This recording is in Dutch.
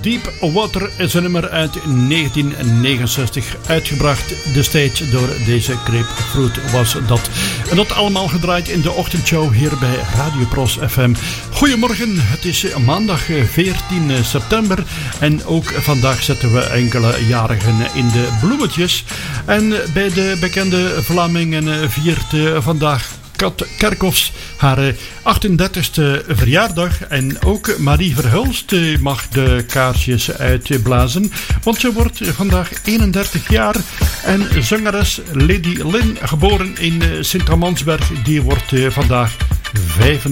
Deep Water is een nummer uit 1969, uitgebracht destijds door deze Grapefruit was dat. En dat allemaal gedraaid in de ochtendshow hier bij Radio Pros FM. Goedemorgen, het is maandag 14 september en ook vandaag zetten we enkele jarigen in de bloemetjes. En bij de bekende Vlamingen viert vandaag Kat Kerkhoffs haar 38e verjaardag. En ook Marie Verhulst mag de kaarsjes uitblazen, want ze wordt vandaag 31 jaar. En zangeres Lady Lynn, geboren in Sint-Amansberg, die wordt vandaag 35.